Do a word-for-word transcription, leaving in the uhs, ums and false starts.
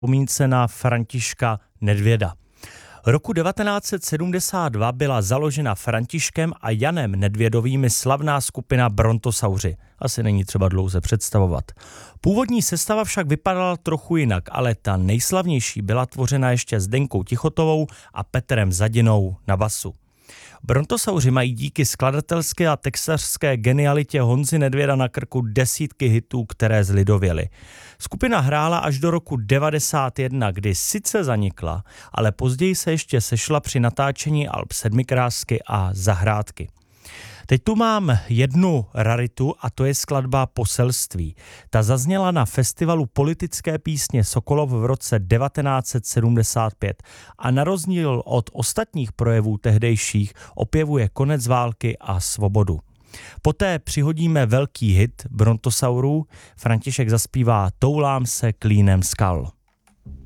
vzpomínce na Františka Nedvěda. Roku devatenáct set sedmdesát dva byla založena Františkem a Janem Nedvědovými slavná skupina Brontosauři. Asi není třeba dlouze představovat. Původní sestava však vypadala trochu jinak, ale ta nejslavnější byla tvořena ještě Zdenkou Tichotovou a Petrem Zadinou na basu. Brontosauři mají díky skladatelské a textařské genialitě Honzy Nedvěda na krku desítky hitů, které zlidověly. Skupina hrála až do roku devadesát jedna, kdy sice zanikla, ale později se ještě sešla při natáčení alb Sedmikrásky a Zahrádky. Teď tu mám jednu raritu a to je skladba Poselství. Ta zazněla na festivalu politické písně Sokolov v roce devatenáct set sedmdesát pět a na rozdíl od ostatních projevů tehdejších opěvuje konec války a svobodu. Poté přihodíme velký hit Brontosaurů, František zaspívá Toulám se klínem skal.